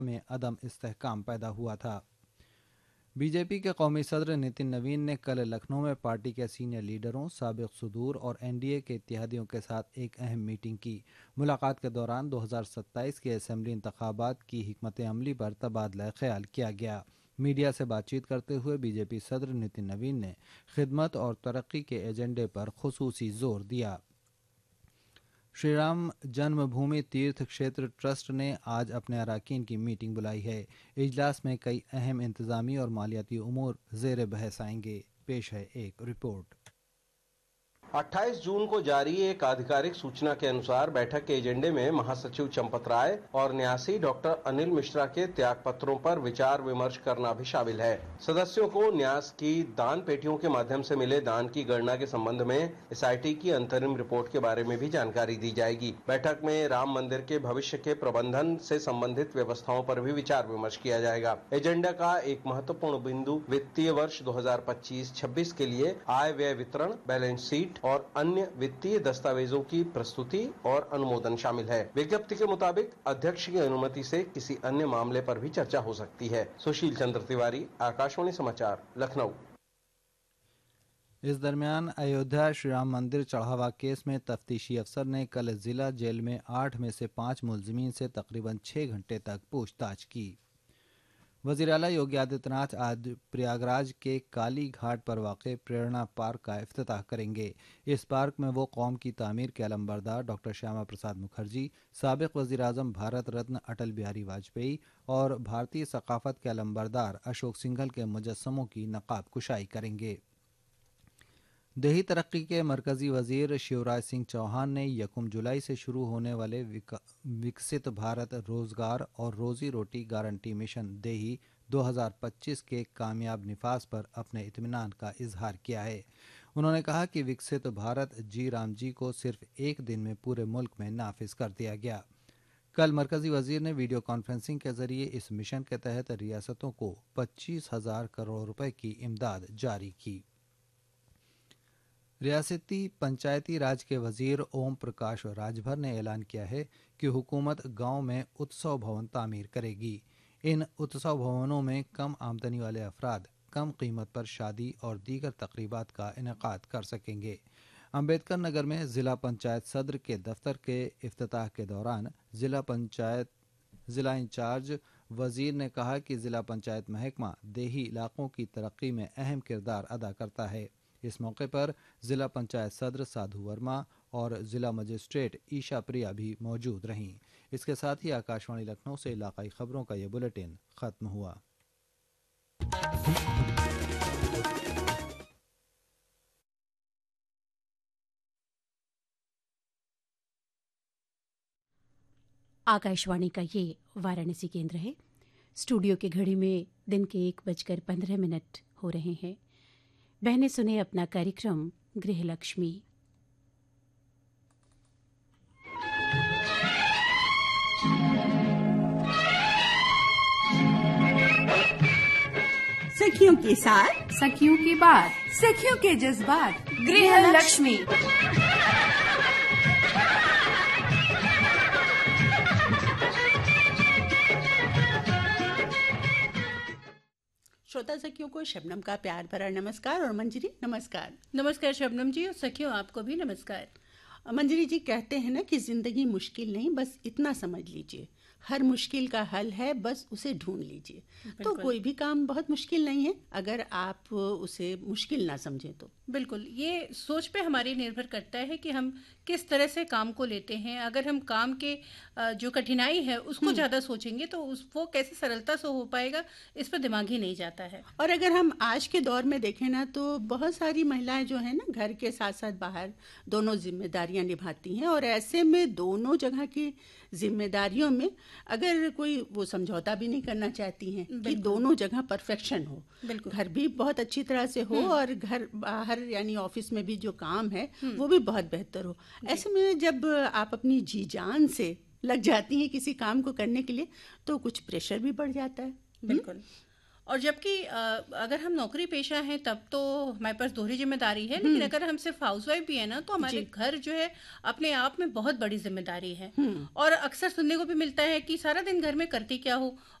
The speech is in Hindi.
में अदम इस्तेहकाम पैदा हुआ था। बीजेपी के कौमी सदर नितिन नवीन ने कल लखनऊ में पार्टी के सीनियर लीडरों, साबिक सुदूर और एनडीए के इत्तेहादियों के साथ एक अहम मीटिंग की। मुलाकात के दौरान 2027 के असेंबली इंतखाबात की हिकमत अमली पर तबादला ख्याल किया गया। मीडिया से बातचीत करते हुए बीजेपी सदर नितिन नवीन ने खिदमत और तरक्की के एजेंडे पर खुसूसी जोर दिया। श्री राम जन्मभूमि तीर्थ क्षेत्र ट्रस्ट ने आज अपने अरकान की मीटिंग बुलाई है। इजलास में कई अहम इंतजामी और मालियाती उमूर ज़ेर बहस आएंगे। पेश है एक रिपोर्ट। 28 जून को जारी एक आधिकारिक सूचना के अनुसार बैठक के एजेंडे में महासचिव चंपत राय और न्यासी डॉक्टर अनिल मिश्रा के त्याग पत्रों पर विचार विमर्श करना भी शामिल है। सदस्यों को न्यास की दान पेटियों के माध्यम से मिले दान की गणना के संबंध में एसआईटी की अंतरिम रिपोर्ट के बारे में भी जानकारी दी जाएगी। बैठक में राम मंदिर के भविष्य के प्रबंधन से संबंधित व्यवस्थाओं पर भी विचार विमर्श किया जाएगा। एजेंडा का एक महत्वपूर्ण बिंदु वित्तीय वर्ष 2025-26 के लिए आय व्यय वितरण, बैलेंस शीट और अन्य वित्तीय दस्तावेजों की प्रस्तुति और अनुमोदन शामिल है। विज्ञप्ति के मुताबिक अध्यक्ष की अनुमति से किसी अन्य मामले पर भी चर्चा हो सकती है। सुशील चंद्र तिवारी, आकाशवाणी समाचार, लखनऊ। इस दरमियान अयोध्या श्री राम मंदिर चढ़ावा केस में तफ्तीशी अफसर ने कल जिला जेल में 8 में से 5 मुलजिमीन से तकरीबन 6 घंटे तक पूछताछ की। वज़ीर आला योगी आदित्यनाथ आज प्रयागराज के काली घाट पर वाक़े प्रेरणा पार्क का इफ्तिताह करेंगे। इस पार्क में वो कौम की तामीर के अलमबरदार डॉक्टर श्यामा प्रसाद मुखर्जी, साबिक़ वज़ीर आज़म भारत रत्न अटल बिहारी वाजपेयी और भारतीय सकाफ़त के अलमबरदार अशोक सिंघल के मुजस्समों की नक़ाब कुशाई करेंगे। देही तरक्की के मरकज़ी वज़ीर शिवराज सिंह चौहान ने 1 जुलाई से शुरू होने वाले विकसित भारत रोज़गार और रोज़ी रोटी गारंटी मिशन देही 2025 के कामयाब निफाज पर अपने इत्मीनान का इजहार किया है। उन्होंने कहा कि विकसित भारत जी राम जी को सिर्फ एक दिन में पूरे मुल्क में नाफिज कर दिया गया। कल मरकज़ी वज़ीर ने वीडियो कॉन्फ्रेंसिंग के ज़रिए इस मिशन के तहत रियासतों को 25,000 करोड़ रुपए की इमदाद जारी की। रियासती पंचायती राज के वजीर ओम प्रकाश राजभर ने ऐलान किया है कि हुकूमत गांव में उत्सव भवन तामीर करेगी। इन उत्सव भवनों में कम आमदनी वाले अफराद कम कीमत पर शादी और दीगर तकरीबात का इनेकाद कर सकेंगे। अम्बेडकर नगर में ज़िला पंचायत सदर के दफ्तर के इफ्तिताह के दौरान ज़िला इंचार्ज वजीर ने कहा कि ज़िला पंचायत महकमा देही इलाकों की तरक्की में अहम किरदार अदा करता है। इस मौके पर ज़िला पंचायत सदर साधु वर्मा और ज़िला मजिस्ट्रेट ईशा प्रिया भी मौजूद रहीं। इसके साथ ही आकाशवाणी लखनऊ से इलाकाई खबरों का ये बुलेटिन ख़त्म हुआ। आकाशवाणी का ये वाराणसी केंद्र है। स्टूडियो की घड़ी में दिन के 1:15 हो रहे हैं। बहने सुने अपना कार्यक्रम गृहलक्ष्मी। सखियों के साथ, सखियों की बात, सखियों के जज्बात, गृहलक्ष्मी। श्रोता सखियों को शबनम का प्यार भरा नमस्कार और मंजरी नमस्कार। नमस्कार शबनम जी और सखियों आपको भी नमस्कार। मंजरी जी कहते हैं ना कि जिंदगी मुश्किल नहीं, बस इतना समझ लीजिए हर मुश्किल का हल है, बस उसे ढूंढ लीजिए। तो कोई भी काम बहुत मुश्किल नहीं है अगर आप उसे मुश्किल ना समझें तो। बिल्कुल, ये सोच पे हमारी निर्भर करता है कि हम किस तरह से काम को लेते हैं। अगर हम काम के जो कठिनाई है उसको ज़्यादा सोचेंगे तो वो कैसे सरलता से हो पाएगा, इस पर दिमाग ही नहीं जाता है। और अगर हम आज के दौर में देखें ना तो बहुत सारी महिलाएं जो है ना घर के साथ साथ बाहर दोनों जिम्मेदारियां निभाती हैं, और ऐसे में दोनों जगह की जिम्मेदारियों में अगर कोई वो समझौता भी नहीं करना चाहती हैं कि दोनों जगह परफेक्शन हो, घर भी बहुत अच्छी तरह से हो और घर बाहर यानी ऑफिस में भी जो काम है वो भी बहुत बेहतर हो। ऐसे में जब आप अपनी जी जान से लग जाती हैं किसी काम को करने के लिए तो कुछ प्रेशर भी बढ़ जाता है। बिल्कुल। और जबकि अगर हम नौकरी पेशा हैं तब तो हमारे पास दोहरी जिम्मेदारी है, लेकिन अगर हम सिर्फ हाउसवाइफ भी है ना तो हमारे घर जो है अपने आप में बहुत बड़ी जिम्मेदारी है। और अक्सर सुनने को भी मिलता है कि सारा दिन घर में करती क्या हो